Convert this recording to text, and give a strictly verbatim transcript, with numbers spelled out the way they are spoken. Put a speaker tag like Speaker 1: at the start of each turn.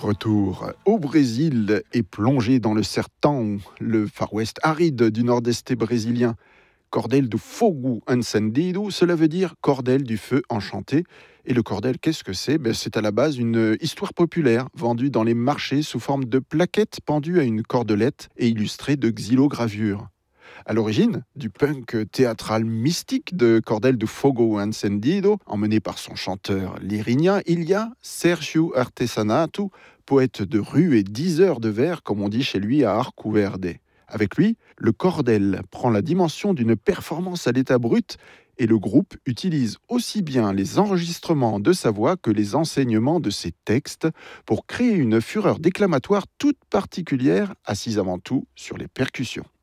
Speaker 1: Retour au Brésil et plongé dans le sertão, le Far West aride du nord-est brésilien. Cordel do fogo encendido, cela veut dire cordel du feu enchanté. Et le cordel, qu'est-ce que c'est? Ben, c'est à la base une histoire populaire vendue dans les marchés sous forme de plaquettes pendues à une cordelette et illustrées de xylogravures. À l'origine du punk théâtral mystique de Cordel do Fogo Encendido, emmené par son chanteur Lyrinia, il y a Sergio Artesanato, poète de rue et diseur de vers, comme on dit chez lui à Arco Verde. Avec lui, le cordel prend la dimension d'une performance à l'état brut et le groupe utilise aussi bien les enregistrements de sa voix que les enseignements de ses textes pour créer une fureur déclamatoire toute particulière assise avant tout sur les percussions.